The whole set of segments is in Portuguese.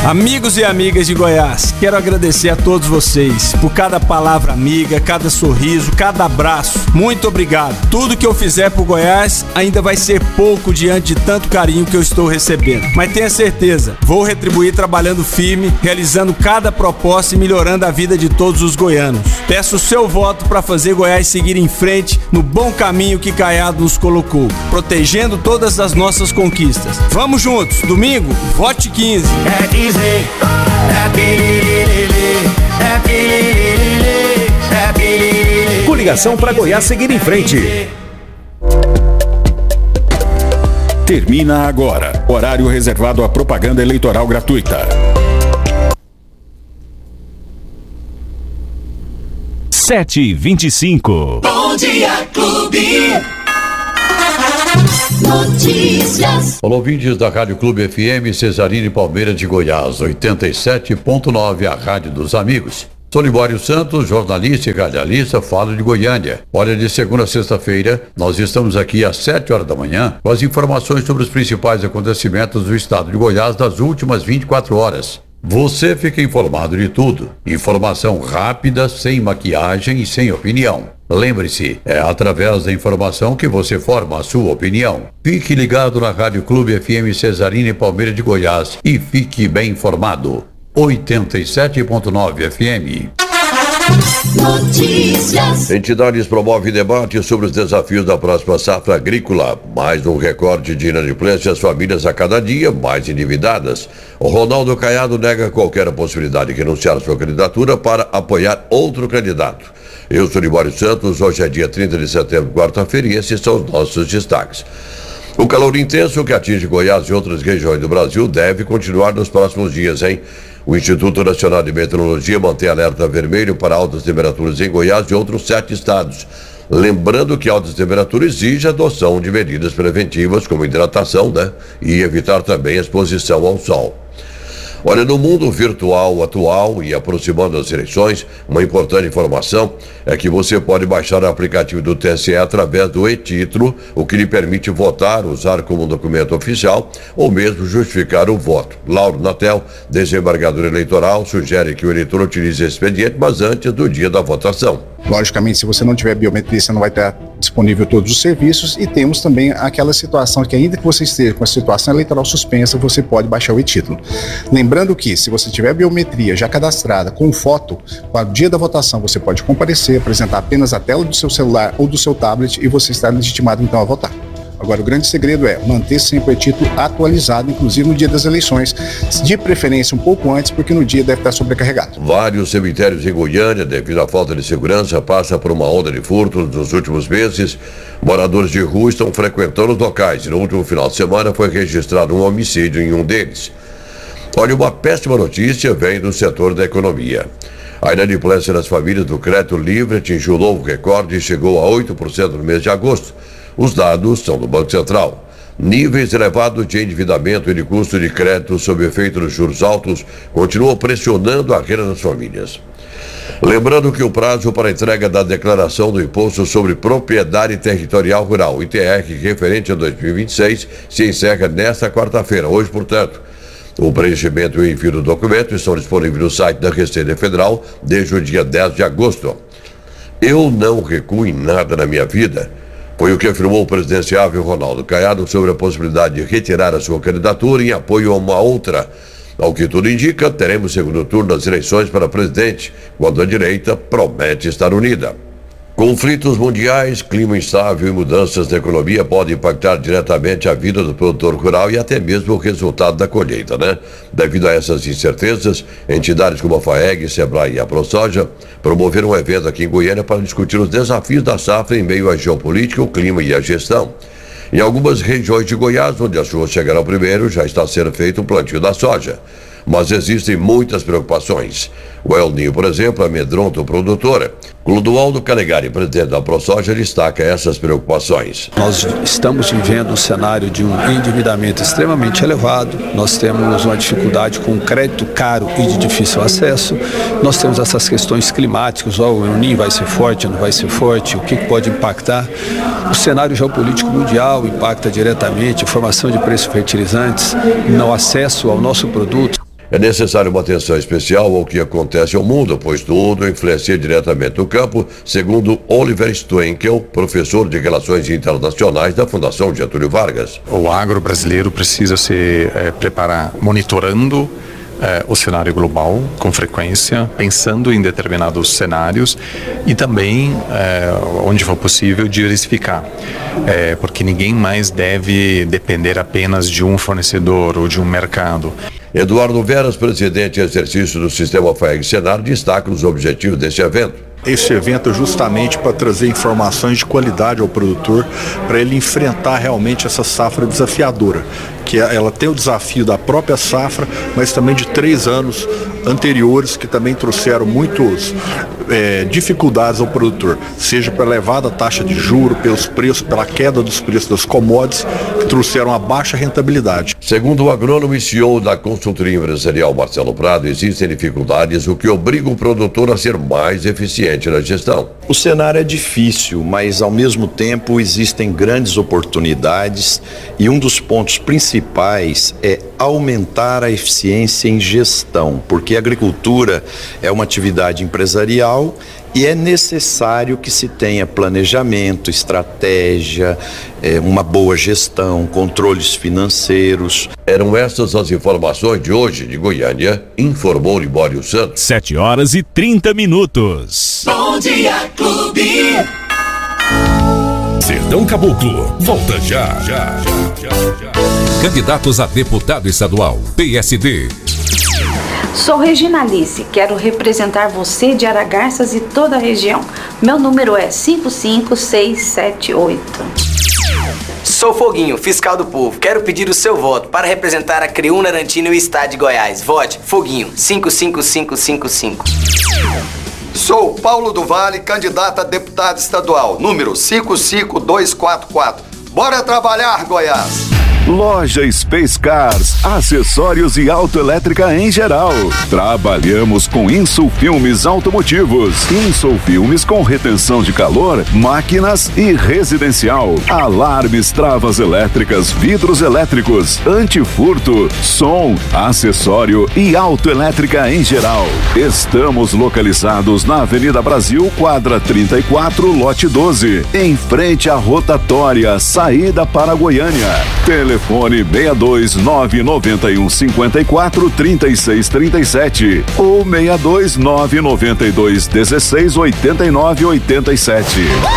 Amigos e amigas de Goiás, quero agradecer a todos vocês por cada palavra amiga, cada sorriso, cada abraço. Muito obrigado. Tudo que eu fizer por Goiás ainda vai ser pouco diante de tanto carinho que eu estou recebendo. Mas tenha certeza, vou retribuir trabalhando firme, realizando cada proposta e melhorando a vida de todos os goianos. Peço o seu voto para fazer Goiás seguir em frente no bom caminho que Caiado nos colocou, protegendo todas as nossas conquistas. Vamos juntos, domingo, vote 15. É 15, é piriri, é piriri, é piriri. Coligação para Goiás seguir em frente. Termina agora. Horário reservado à propaganda eleitoral gratuita. 7h25. Bom dia, Clube. Notícias. Olá, ouvintes da Rádio Clube FM Cesarine Palmeiras de Goiás, 87.9, a rádio dos amigos. Sou Libório Santos, jornalista e radialista, falo de Goiânia. Olha, de segunda a sexta-feira, nós estamos aqui às 7 horas da manhã com as informações sobre os principais acontecimentos do estado de Goiás das últimas 24 horas. Você fica informado de tudo. Informação rápida, sem maquiagem e sem opinião. Lembre-se, é através da informação que você forma a sua opinião. Fique ligado na Rádio Clube FM Cesarine Palmeiras de Goiás e fique bem informado. 87.9 FM. Notícias. Entidades promovem debate sobre os desafios da próxima safra agrícola. Mais um recorde de inadimplência, as famílias a cada dia mais endividadas. O Ronaldo Caiado nega qualquer possibilidade de renunciar à sua candidatura para apoiar outro candidato. Eu sou Libório Santos, hoje é dia 30 de setembro, quarta-feira, e esses são os nossos destaques. O calor intenso que atinge Goiás e outras regiões do Brasil deve continuar nos próximos dias, hein? O Instituto Nacional de Meteorologia mantém alerta vermelho para altas temperaturas em Goiás e outros 7 estados. Lembrando que altas temperaturas exigem a adoção de medidas preventivas como hidratação, e evitar também a exposição ao sol. Olha, no mundo virtual atual e aproximando as eleições, uma importante informação é que você pode baixar o aplicativo do TSE através do e-título, o que lhe permite votar, usar como documento oficial ou mesmo justificar o voto. Lauro Natel, desembargador eleitoral, sugere que o eleitor utilize esse expediente, mas antes do dia da votação. Logicamente, se você não tiver biometria, você não vai ter disponível todos os serviços, e temos também aquela situação que, ainda que você esteja com a situação eleitoral suspensa, você pode baixar o e-título. Lembrando que, se você tiver biometria já cadastrada com foto, para o dia da votação você pode comparecer, apresentar apenas a tela do seu celular ou do seu tablet e você está legitimado então a votar. Agora, o grande segredo é manter sempre o e-título atualizado, inclusive no dia das eleições, de preferência um pouco antes, porque no dia deve estar sobrecarregado. Vários cemitérios em Goiânia, devido à falta de segurança, passam por uma onda de furtos nos últimos meses. Moradores de rua estão frequentando os locais e no último final de semana foi registrado um homicídio em um deles. Olha, uma péssima notícia vem do setor da economia. A inadimplência das famílias do crédito livre atingiu um novo recorde e chegou a 8% no mês de agosto. Os dados são do Banco Central. Níveis elevados de endividamento e de custo de crédito sob efeito dos juros altos continuam pressionando a renda das famílias. Lembrando que o prazo para a entrega da declaração do Imposto sobre Propriedade Territorial Rural, ITR, referente a 2026, se encerra nesta quarta-feira, hoje, portanto. O preenchimento e o envio do documento estão disponíveis no site da Receita Federal desde o dia 10 de agosto. Eu não recuo em nada na minha vida. Foi o que afirmou o presidenciável Ronaldo Caiado sobre a possibilidade de retirar a sua candidatura em apoio a uma outra. Ao que tudo indica, teremos segundo turno das eleições para presidente, quando a direita promete estar unida. Conflitos mundiais, clima instável e mudanças na economia podem impactar diretamente a vida do produtor rural e até mesmo o resultado da colheita, Devido a essas incertezas, entidades como a FAEG, Sebrae e a ProSoja promoveram um evento aqui em Goiânia para discutir os desafios da safra em meio à geopolítica, o clima e a gestão. Em algumas regiões de Goiás, onde as chuvas chegarão primeiro, já está sendo feito o plantio da soja. Mas existem muitas preocupações. O El Ninho, por exemplo, amedronta o produtor. Clodoaldo Calegari, presidente da ProSoja, destaca essas preocupações. Nós estamos vivendo um cenário de um endividamento extremamente elevado, nós temos uma dificuldade com crédito caro e de difícil acesso, nós temos essas questões climáticas, o El Ninho vai ser forte, não vai ser forte, o que pode impactar. O cenário geopolítico mundial impacta diretamente a formação de preços fertilizantes, no acesso ao nosso produto. É necessário uma atenção especial ao que acontece ao mundo, pois tudo influencia diretamente o campo, segundo Oliver Stwenkel, professor de Relações Internacionais da Fundação Getúlio Vargas. O agro brasileiro precisa se preparar monitorando o cenário global com frequência, pensando em determinados cenários e também, onde for possível, diversificar, porque ninguém mais deve depender apenas de um fornecedor ou de um mercado. Eduardo Veras, presidente em exercício do Sistema FAEG-Senar, destaca os objetivos desse evento. Este evento é justamente para trazer informações de qualidade ao produtor, para ele enfrentar realmente essa safra desafiadora, que ela tem o desafio da própria safra, mas também de 3 anos anteriores que também trouxeram muitas dificuldades ao produtor, seja pela elevada taxa de juros, pelos preços, pela queda dos preços das commodities, que trouxeram uma baixa rentabilidade. Segundo o agrônomo e CEO da consultoria empresarial Marcelo Prado, existem dificuldades, o que obriga o produtor a ser mais eficiente na gestão. O cenário é difícil, mas ao mesmo tempo existem grandes oportunidades e um dos pontos principais é aumentar a eficiência em gestão, porque a agricultura é uma atividade empresarial e é necessário que se tenha planejamento, estratégia, uma boa gestão, controles financeiros. Eram essas as informações de hoje de Goiânia, informou Libório Santos. 7h30. Bom Dia Clube. Sertão Caboclo, volta já. Candidatos a deputado estadual, PSD. Sou Regina Alice, quero representar você de Aragarças e toda a região. Meu número é 55678. Sou Foguinho, fiscal do povo. Quero pedir o seu voto para representar a Creúna, Arantino e o estado de Goiás. Vote Foguinho, 55555. Sou Paulo do Vale, candidato a deputado estadual, número 55244. Bora trabalhar, Goiás! Loja Space Cars, acessórios e autoelétrica em geral. Trabalhamos com insulfilmes automotivos, insulfilmes com retenção de calor, máquinas e residencial, alarmes, travas elétricas, vidros elétricos, antifurto, som, acessório e autoelétrica em geral. Estamos localizados na Avenida Brasil, quadra 34, lote 12, em frente à rotatória, saída para Goiânia. Telefone 62991543637 ou 62992168987.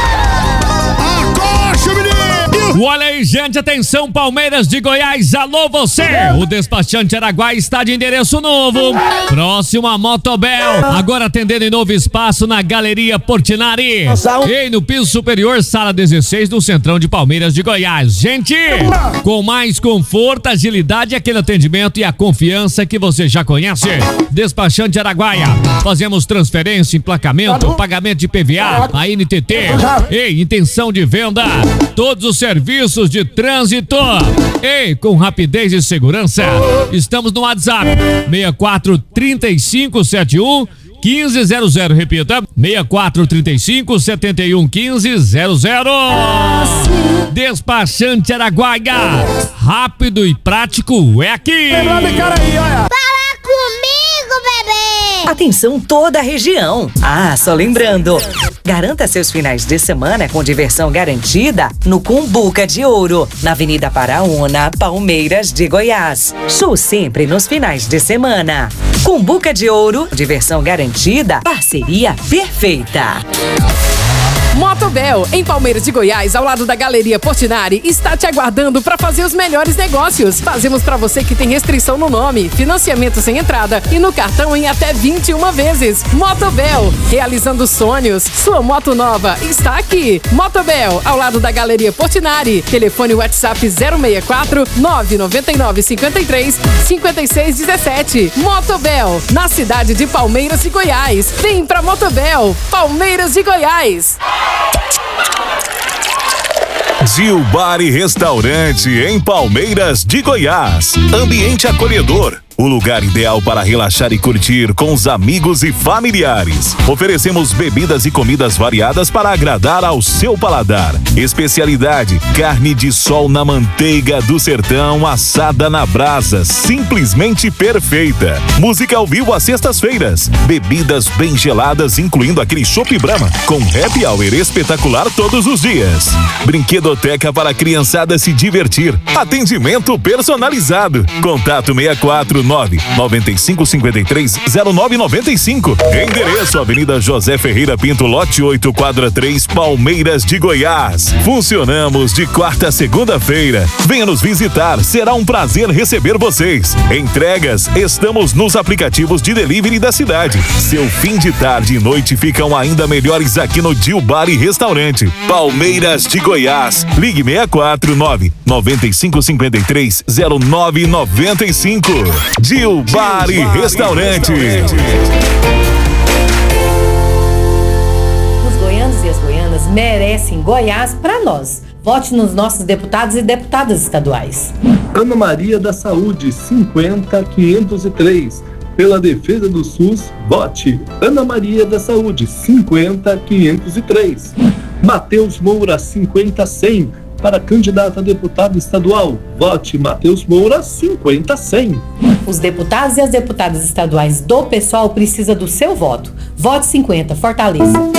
Olha aí, gente, atenção, Palmeiras de Goiás, alô você! O despachante Araguaia está de endereço novo, próximo a Motobel, agora atendendo em novo espaço na Galeria Portinari, e no piso superior, sala 16, no centrão de Palmeiras de Goiás. Gente, com mais conforto, agilidade, aquele atendimento e a confiança que você já conhece. Despachante Araguaia, fazemos transferência, emplacamento, pagamento de PVA, a NTT, e intenção de venda, todos os serviços de trânsito e com rapidez e segurança. Estamos no WhatsApp 643571 1500, repita, 6435711500. Despachante Araguaia, rápido e prático é aqui. Fala comigo, bebê! Atenção toda a região. Só lembrando, garanta seus finais de semana com diversão garantida no Cumbuca de Ouro, na Avenida Paraúna, Palmeiras de Goiás. Show sempre nos finais de semana. Cumbuca de Ouro, diversão garantida, parceria perfeita. Motobel, em Palmeiras de Goiás, ao lado da Galeria Portinari, está te aguardando para fazer os melhores negócios. Fazemos para você que tem restrição no nome, financiamento sem entrada e no cartão em até 21 vezes. Motobel, realizando sonhos. Sua moto nova está aqui. Motobel, ao lado da Galeria Portinari. Telefone WhatsApp 064 999 53 56 17. Motobel, na cidade de Palmeiras de Goiás. Vem pra Motobel, Palmeiras de Goiás. Zil Bar e Restaurante em Palmeiras de Goiás. Ambiente acolhedor, o lugar ideal para relaxar e curtir com os amigos e familiares. Oferecemos bebidas e comidas variadas para agradar ao seu paladar. Especialidade: carne de sol na manteiga do sertão, assada na brasa, simplesmente perfeita. Música ao vivo às sextas-feiras. Bebidas bem geladas, incluindo aquele chopp Brahma, com happy hour espetacular todos os dias. Brinquedoteca para a criançada se divertir. Atendimento personalizado. Contato 649-9553-0995. Endereço: Avenida José Ferreira Pinto, lote 8, quadra 3, Palmeiras de Goiás. Funcionamos de quarta a segunda-feira. Venha nos visitar, será um prazer receber vocês. Entregas: estamos nos aplicativos de delivery da cidade. Seu fim de tarde e noite ficam ainda melhores aqui no Dil Bar e Restaurante, Palmeiras de Goiás. Ligue 649-9553-0995. Dil Bar e Restaurante. Os goianos e as goianas merecem Goiás para nós. Vote nos nossos deputados e deputadas estaduais. Ana Maria da Saúde, 50.503. Pela defesa do SUS, vote Ana Maria da Saúde, 50.503. Matheus Moura, 50.100. Para candidato a deputado estadual, vote Matheus Moura, 50.100. Os deputados e as deputadas estaduais do PSOL precisam do seu voto. Vote 50, Fortaleza.